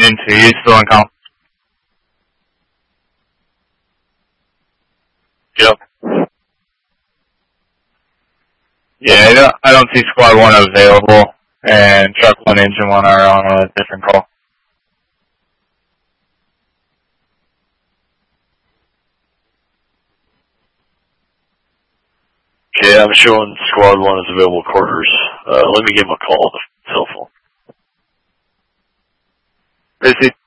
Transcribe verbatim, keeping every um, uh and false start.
engine two, you still on call? Yep. Yeah, I don't, I don't see squad one available, and truck one, engine one are on a different call. Okay, I'm showing squad one is available quarters. Uh, let me give him a call on the cell phone. Busy.